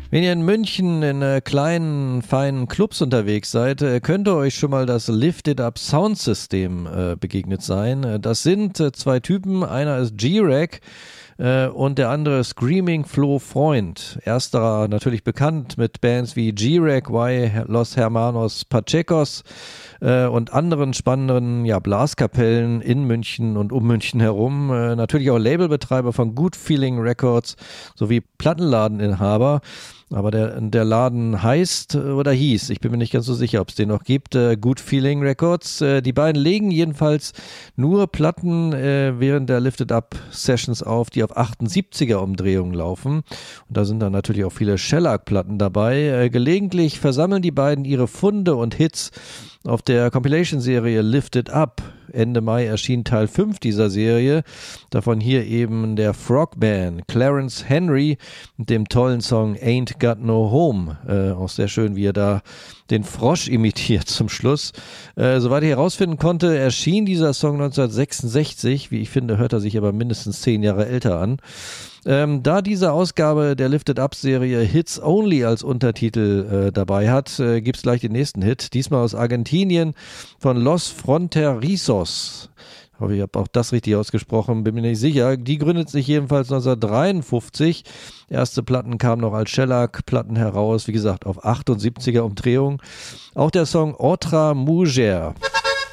Wenn ihr in München in kleinen, feinen Clubs unterwegs seid, könnte euch schon mal das Lift It Up Soundsystem begegnet sein. Das sind zwei Typen, einer ist G-Rack und der andere Screaming Flo Freund. Ersterer natürlich bekannt mit Bands wie G-Rack, Y Los Hermanos Pachecos und anderen spannenden Blaskapellen in München und um München herum. Natürlich auch Labelbetreiber von Good Feeling Records sowie Plattenladeninhaber. Aber der Laden heißt oder hieß, ich bin mir nicht ganz so sicher, ob es den noch gibt, Good Feeling Records. Die beiden legen jedenfalls nur Platten während der Lifted Up Sessions auf, die auf 78er Umdrehungen laufen. Und da sind dann natürlich auch viele Shellac-Platten dabei. Gelegentlich versammeln die beiden ihre Funde und Hits auf der Compilation-Serie Lifted Up. Ende Mai erschien Teil 5 dieser Serie. Davon hier eben der Frogman, Clarence Henry mit dem tollen Song Ain't Got No Home. Auch sehr schön, wie er da den Frosch imitiert zum Schluss. Soweit ich herausfinden konnte, erschien dieser Song 1966. Wie ich finde, hört er sich aber mindestens 10 Jahre älter an. Da diese Ausgabe der Lifted Up Serie Hits Only als Untertitel dabei hat, gibt es gleich den nächsten Hit. Diesmal aus Argentinien von Los Fronterizos. Ich hoffe, ich habe auch das richtig ausgesprochen, bin mir nicht sicher. Die gründet sich jedenfalls 1953. Erste Platten kamen noch als Shellac-Platten heraus, wie gesagt, auf 78er Umdrehung. Auch der Song Otra Mujer.